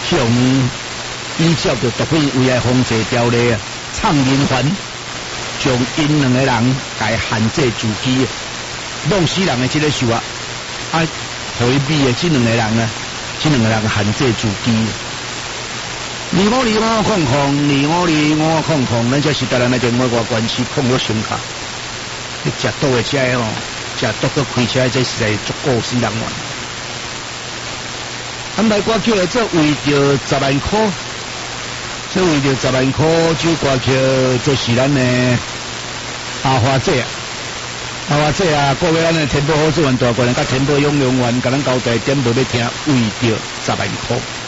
向依照着毒品危害防治条例唱人犯，将因两个人该限制住机，弄死人的这个数啊，回避的这两个人啊，这两个人限制住机。2505，2505，咱这是台湾那电话外关系控了胸卡。你食毒的车哦，食毒个开车，这实在足够死人玩。安排歌曲这为着10万块，这为着10万块，这歌曲这是咱的阿花姐啊，阿花姐啊，各位咱的天保好主员大官，甲天保永员，甲咱交代点播要听，为着10万块。